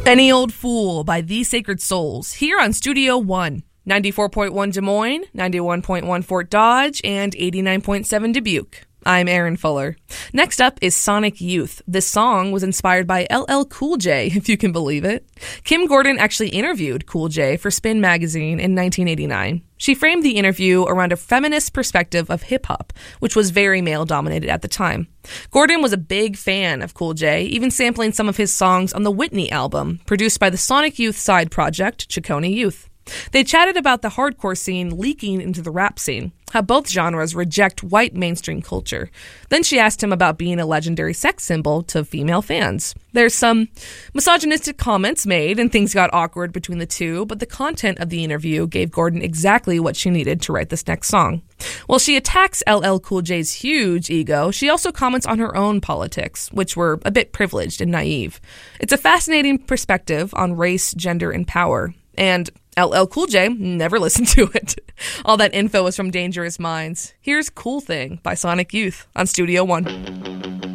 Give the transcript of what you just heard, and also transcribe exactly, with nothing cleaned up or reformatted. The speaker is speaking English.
Any Old Fool by The Sacred Souls, here on Studio One. ninety-four point one Des Moines, ninety-one point one Fort Dodge, and eighty-nine point seven Dubuque. I'm Aaron Fuller. Next up is Sonic Youth. This song was inspired by L L Cool J, if you can believe it. Kim Gordon actually interviewed Cool J for Spin magazine in nineteen eighty-nine. She framed the interview around a feminist perspective of hip-hop, which was very male-dominated at the time. Gordon was a big fan of Cool J, even sampling some of his songs on the Whitney album, produced by the Sonic Youth side project, Chicone Youth. They chatted about the hardcore scene leaking into the rap scene, how both genres reject white mainstream culture. Then she asked him about being a legendary sex symbol to female fans. There's some misogynistic comments made and things got awkward between the two, but the content of the interview gave Gordon exactly what she needed to write this next song. While she attacks L L Cool J's huge ego, she also comments on her own politics, which were a bit privileged and naive. It's a fascinating perspective on race, gender, and power. And L L Cool J never listened to it. All that info was from Dangerous Minds. Here's Cool Thing by Sonic Youth on Studio One.